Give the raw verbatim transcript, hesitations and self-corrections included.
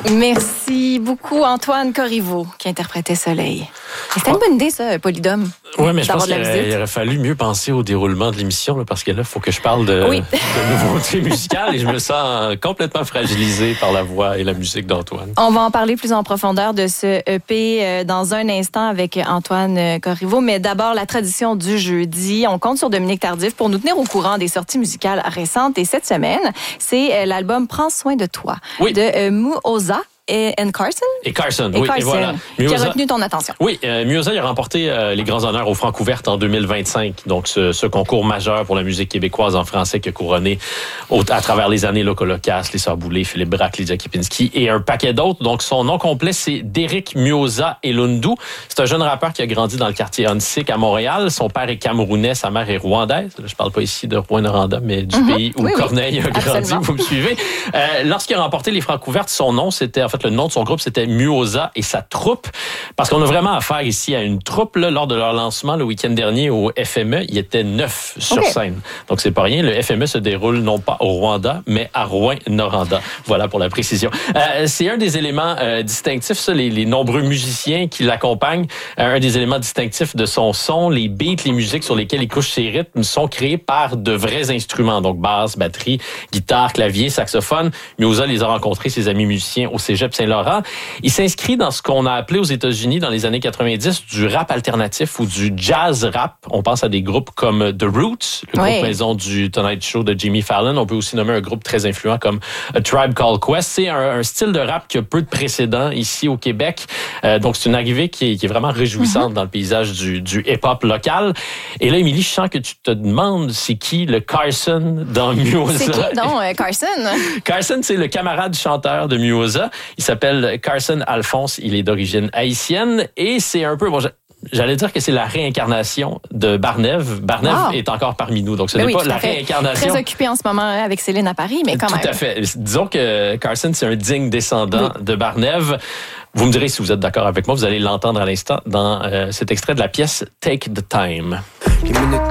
Merci beaucoup, Antoine Corriveau, qui interprétait Soleil. Et c'était une bonne idée, ça, Polydome. Oui, mais je pense qu'il aurait fallu mieux penser au déroulement de l'émission, là, parce que là, il faut que je parle de, oui. de nouveautés musicales et je me sens complètement fragilisé par la voix et la musique d'Antoine. On va en parler plus en profondeur de ce E P dans un instant avec Antoine Corriveau, mais d'abord, la tradition du jeudi. On compte sur Dominique Tardif pour nous tenir au courant des sorties musicales récentes. Et cette semaine, c'est l'album Prends soin de toi oui. de Muoza. Et Carson? Et Carson, et oui. Carson, et voilà. Qui Muoza, a retenu ton attention. Oui, euh, Muoza il a remporté euh, les grands honneurs au Francouverte en deux mille vingt-cinq. Donc, ce, ce concours majeur pour la musique québécoise en français qui a couronné au, à travers les années Locolocas, les Sœurs Boulay, Philippe Braque, Lydia Kipinski et un paquet d'autres. Donc, son nom complet, c'est Derek Muoza Elundu. C'est un jeune rappeur qui a grandi dans le quartier Huntsic à Montréal. Son père est camerounais, sa mère est rwandaise. Je parle pas ici de Rouyn-Noranda, mais du mm-hmm. pays où oui, Corneille oui. a grandi. Absolument. Vous me suivez? Euh, lorsqu'il a remporté les Francouvertes, son nom, c'était, en fait, le nom de son groupe, c'était Muoza et sa troupe, parce qu'on a vraiment affaire ici à une troupe. Là, lors de leur lancement le week-end dernier au F M E, il y était neuf sur okay. scène. Donc, c'est pas rien. Le F M E se déroule non pas au Rwanda, mais à Rouyn-Noranda. Voilà pour la précision. Euh, c'est un des éléments euh, distinctifs, ça, les, les nombreux musiciens qui l'accompagnent. Euh, un des éléments distinctifs de son son, les beats, les musiques sur lesquelles il couche ses rythmes sont créés par de vrais instruments. Donc, basse, batterie, guitare, clavier, saxophone. Muoza les a rencontrés, ses amis musiciens, au Cégep Saint-Laurent. Il s'inscrit dans ce qu'on a appelé aux États-Unis dans les années quatre-vingt-dix du rap alternatif ou du jazz rap. On pense à des groupes comme The Roots, le oui. groupe maison du Tonight Show de Jimmy Fallon. On peut aussi nommer un groupe très influent comme A Tribe Called Quest. C'est un, un style de rap qui a peu de précédents ici au Québec. Euh, donc, c'est une arrivée qui est, qui est vraiment réjouissante mm-hmm. dans le paysage du, du hip-hop local. Et là, Émilie, je sens que tu te demandes c'est qui le Carson dans Muoza. C'est qui donc, euh, Carson? Carson, c'est le camarade chanteur de Muoza. Il s'appelle Carson Alphonse. Il est d'origine haïtienne et c'est un peu... Bon, j'allais dire que c'est la réincarnation de Barnève. Barnève wow. est encore parmi nous, donc ce ben n'est oui, pas la fait. réincarnation. Très occupé en ce moment avec Céline à Paris, mais quand tout même. Tout à fait. Disons que Carson, c'est un digne descendant oui. de Barnève. Vous me direz si vous êtes d'accord avec moi. Vous allez l'entendre à l'instant dans euh, cet extrait de la pièce Take the Time.